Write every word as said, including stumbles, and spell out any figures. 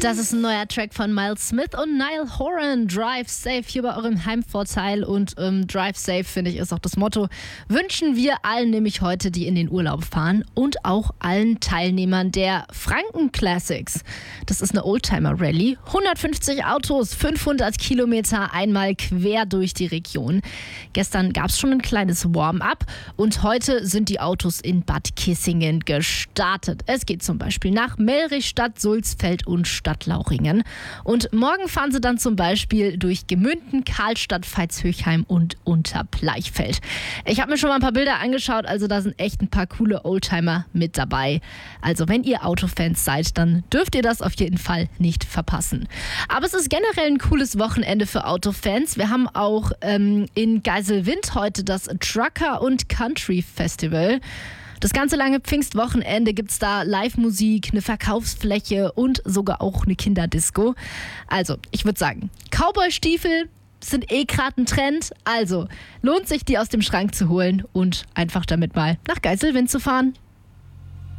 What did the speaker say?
Das ist ein neuer Track von Miles Smith und Niall Horan. Drive Safe hier bei eurem Heimvorteil. Und ähm, Drive Safe, finde ich, ist auch das Motto. Wünschen wir allen nämlich heute, die in den Urlaub fahren und auch allen Teilnehmern der Franken Classics. Das ist eine Oldtimer-Rallye. hundertfünfzig Autos, fünfhundert Kilometer einmal quer durch die Region. Gestern gab es schon ein kleines Warm-up und heute sind die Autos in Bad Kissingen gestartet. Es geht zum Beispiel nach Melrichstadt, Sulzfeld und Stadtlauchringen. Und morgen fahren sie dann zum Beispiel durch Gemünden, Karlstadt, Veitshöchheim und Unterbleichfeld. Ich habe mir schon mal ein paar Bilder angeschaut, also da sind echt ein paar coole Oldtimer mit dabei. Also wenn ihr Autofans seid, dann dürft ihr das auf jeden Fall nicht verpassen. Aber es ist generell ein cooles Wochenende für Autofans. Wir haben auch ähm, in Geiselwind heute das Trucker und Country Festival. Das ganze lange Pfingstwochenende gibt's da Live-Musik, eine Verkaufsfläche und sogar auch eine Kinderdisco. Also, ich würde sagen, Cowboy-Stiefel sind eh gerade ein Trend. Also, lohnt sich, die aus dem Schrank zu holen und einfach damit mal nach Geiselwind zu fahren.